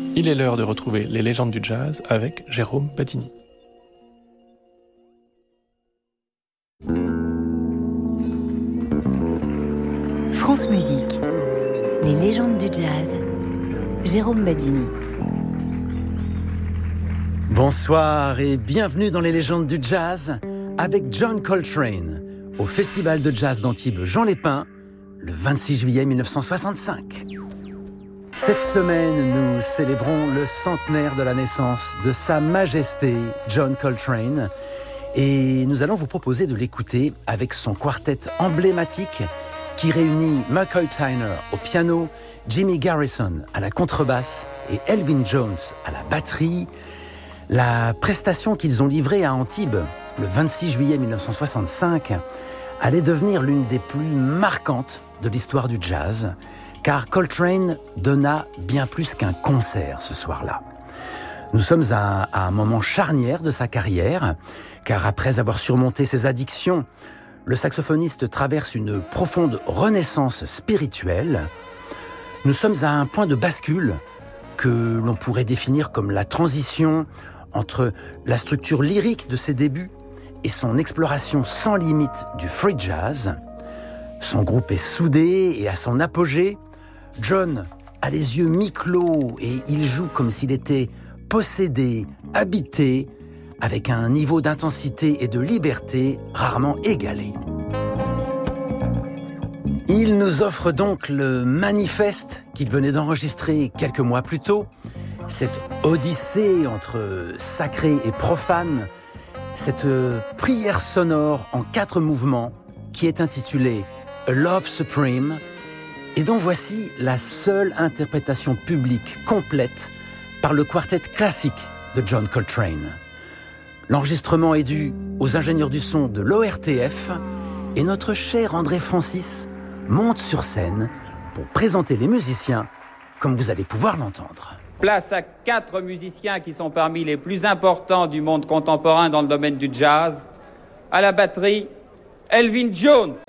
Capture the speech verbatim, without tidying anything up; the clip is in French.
Il est l'heure de retrouver les légendes du jazz avec Jérôme Badini. France Musique, les légendes du jazz, Jérôme Badini. Bonsoir et bienvenue dans les légendes du jazz avec John Coltrane au Festival de jazz d'Antibes Jean Lépin le vingt-six juillet mille neuf cent soixante-cinq. Cette semaine, nous célébrons le centenaire de la naissance de Sa Majesté John Coltrane et nous allons vous proposer de l'écouter avec son quartet emblématique qui réunit McCoy Tyner au piano, Jimmy Garrison à la contrebasse et Elvin Jones à la batterie. La prestation qu'ils ont livrée à Antibes le vingt-six juillet mille neuf cent soixante-cinq allait devenir l'une des plus marquantes de l'histoire du jazz, car Coltrane donna bien plus qu'un concert ce soir-là. Nous sommes à, à un moment charnière de sa carrière, car après avoir surmonté ses addictions, le saxophoniste traverse une profonde renaissance spirituelle. Nous sommes à un point de bascule que l'on pourrait définir comme la transition entre la structure lyrique de ses débuts et son exploration sans limite du free jazz. Son groupe est soudé et à son apogée, John a les yeux mi-clos et il joue comme s'il était possédé, habité, avec un niveau d'intensité et de liberté rarement égalé. Il nous offre donc le manifeste qu'il venait d'enregistrer quelques mois plus tôt, cette odyssée entre sacré et profane, cette prière sonore en quatre mouvements qui est intitulée A Love Supreme et dont voici la seule interprétation publique complète par le quartet classique de John Coltrane. L'enregistrement est dû aux ingénieurs du son de l'O R T F et notre cher André Francis monte sur scène pour présenter les musiciens comme vous allez pouvoir l'entendre. Place à quatre musiciens qui sont parmi les plus importants du monde contemporain dans le domaine du jazz. À la batterie, Elvin Jones.